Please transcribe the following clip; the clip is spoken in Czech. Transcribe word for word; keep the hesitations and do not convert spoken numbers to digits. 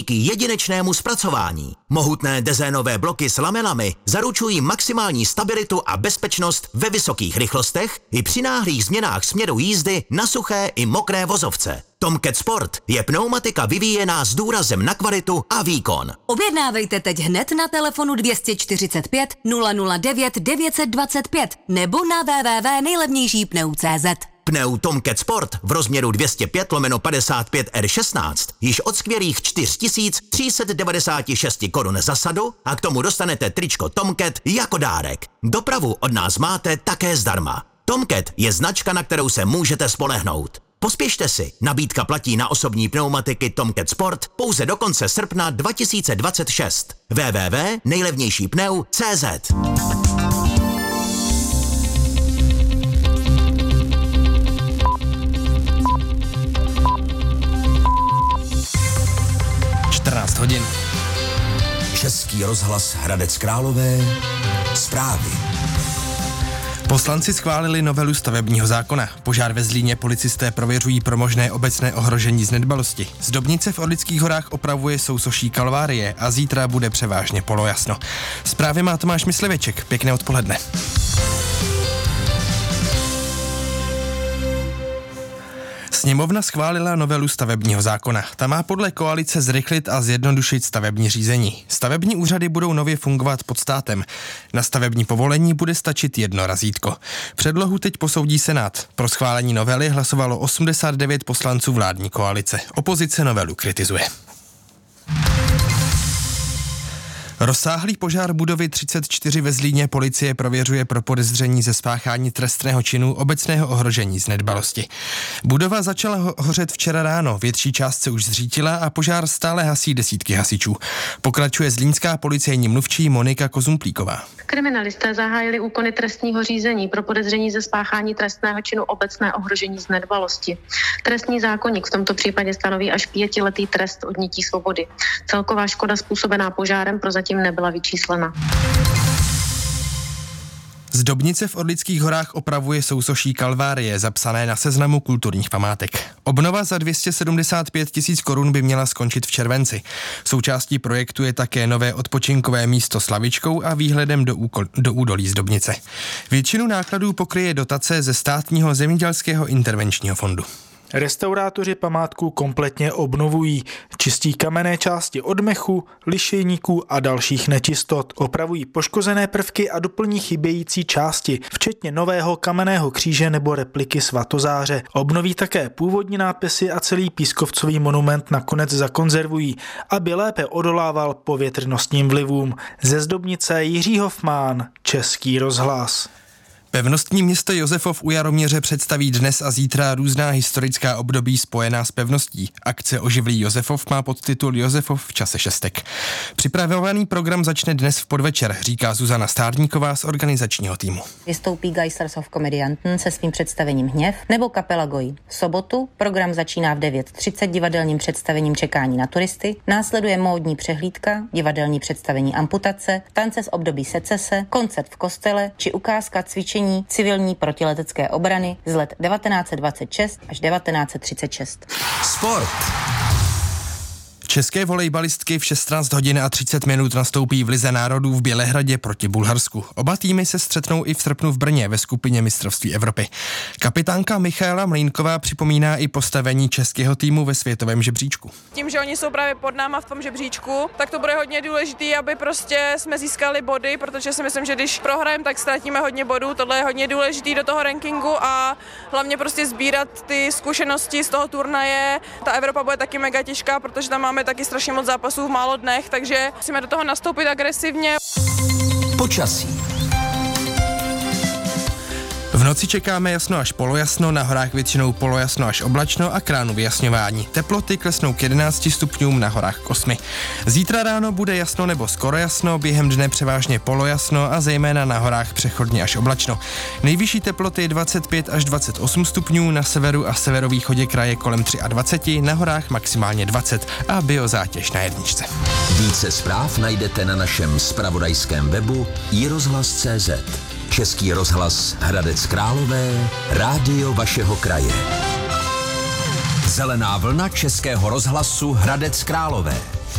díky jedinečnému zpracování. Mohutné dezénové bloky s lamelami zaručují maximální stabilitu a bezpečnost ve vysokých rychlostech i při náhlých změnách směru jízdy na suché i mokré vozovce. Tomcat Sport je pneumatika vyvíjená s důrazem na kvalitu a výkon. Objednávejte teď hned na telefonu dva čtyřicet pět nula nula devět devět dvacet pět nebo na w w w tečka nejlevnější pneu tečka cé zet. Pneu Tomcat Sport v rozměru dvě stě pět lomeno padesát pět R šestnáct již od skvělých čtyři tisíce tři sta devadesát šest korun za sadu a k tomu dostanete tričko Tomcat jako dárek. Dopravu od nás máte také zdarma. Tomcat je značka, na kterou se můžete spolehnout. Pospěšte si, nabídka platí na osobní pneumatiky Tomcat Sport pouze do konce srpna dva tisíce dvacet šest. w w w tečka nejlevnější pneu tečka cé zet. čtrnáct hodin. Český rozhlas Hradec Králové. Zprávy. Poslanci schválili novelu stavebního zákona. Požár ve Zlíně policisté prověřují pro možné obecné ohrožení z nedbalosti. Zdobnice v Orlických horách opravuje sousoší Kalvárie a zítra bude převážně polojasno. Zprávy má Tomáš Mysliveček. Pěkné odpoledne. Sněmovna schválila novelu stavebního zákona. Ta má podle koalice zrychlit a zjednodušit stavební řízení. Stavební úřady budou nově fungovat pod státem. Na stavební povolení bude stačit jedno razítko. Předlohu teď posoudí Senát. Pro schválení novely hlasovalo osmdesát devět poslanců vládní koalice. Opozice novelu kritizuje. Rozsáhlý požár budovy třicet čtyři ve Zlíně policie prověřuje pro podezření ze spáchání trestného činu obecného ohrožení z nedbalosti. Budova začala ho- hořet včera ráno, větší část se už zřítila a požár stále hasí desítky hasičů. Pokračuje zlínská policejní mluvčí Monika Kozumplíková. Kriminalisté zahájili úkony trestního řízení pro podezření ze spáchání trestného činu obecné ohrožení z nedbalosti. Trestní zákoník v tomto případě stanoví až pětiletý trest odnětí svobody. Celková škoda způsobená požárem prozatím nebyla vyčíslena. Zdobnice v Orlických horách opravuje sousoší Kalvárie, zapsané na seznamu kulturních památek. Obnova za dvě stě sedmdesát pět tisíc korun by měla skončit v červenci. Součástí projektu je také nové odpočinkové místo s lavičkou a výhledem do, úkol, do údolí Zdobnice. Většinu nákladů pokryje dotace ze státního zemědělského intervenčního fondu. Restaurátoři památku kompletně obnovují, čistí kamenné části od mechu, lišejníků a dalších nečistot. Opravují poškozené prvky a doplní chybějící části, včetně nového kamenného kříže nebo repliky Svatozáře. Obnoví také původní nápisy a celý pískovcový monument nakonec zakonzervují, aby lépe odolával povětrnostním vlivům. Ze Zdobnice Jiří Hofmán, Český rozhlas. Pevnostní město Josefov u Jaroměře představí dnes a zítra různá historická období spojená s pevností. Akce Oživlí Josefov má podtitul Josefov v čase šestek. Připravovaný program začne dnes v podvečer, říká Zuzana Stárníková z organizačního týmu. Vystoupí Geisters of Komedianten se svým představením Hněv nebo kapela Gojí. V sobotu program začíná v devět třicet divadelním představením Čekání na turisty, následuje módní přehlídka, divadelní představení Amputace, tance z období secese, koncert v kostele či ukázka cvičení civilní protiletecké obrany z let devatenáct dvacet šest až devatenáct třicet šest. Sport. České volejbalistky v šestnáct hodin a třicet minut nastoupí v Lize národů v Bělehradě proti Bulharsku. Oba týmy se střetnou i v srpnu v Brně ve skupině mistrovství Evropy. Kapitánka Michaela Mlýnková připomíná i postavení českého týmu ve světovém žebříčku. Tím, že oni jsou právě pod náma v tom žebříčku, tak to bude hodně důležité, aby prostě jsme získali body, protože si myslím, že když prohrajeme, tak ztratíme hodně bodů. Tohle je hodně důležité do toho rankingu a hlavně prostě sbírat ty zkušenosti z toho turnaje. Ta Evropa bude taky mega těžká, protože tam máme taky strašně moc zápasů v málo dnech, takže musíme do toho nastoupit agresivně. Počasí. V noci čekáme jasno až polojasno, na horách většinou polojasno až oblačno a k ránu vyjasňování. Teploty klesnou k jedenácti stupňům, na horách k osmi. Zítra ráno bude jasno nebo skoro jasno, během dne převážně polojasno a zejména na horách přechodně až oblačno. Nejvyšší teploty dvacet pět až dvacet osm stupňů, na severu a severovýchodě kraje kolem dvacet tři, na horách maximálně dvacet a biozátěž na jedničce. Více zpráv najdete na našem zpravodajském webu i rozhlas tečka cé zet. Český rozhlas Hradec Králové, rádio vašeho kraje. Zelená vlna Českého rozhlasu Hradec Králové.